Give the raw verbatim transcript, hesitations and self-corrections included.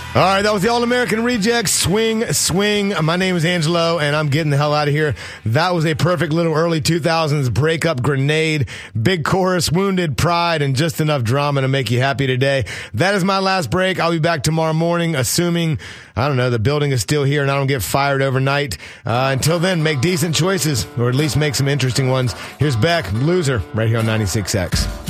All right, that was the All-American Rejects, Swing, Swing. My name is Angelo, and I'm getting the hell out of here. That was a perfect little early two thousands breakup grenade. Big chorus, wounded pride, and just enough drama to make you happy today. That is my last break. I'll be back tomorrow morning, assuming, I don't know, the building is still here and I don't get fired overnight. Uh, until then, make decent choices, or at least make some interesting ones. Here's Beck, Loser, right here on ninety-six X.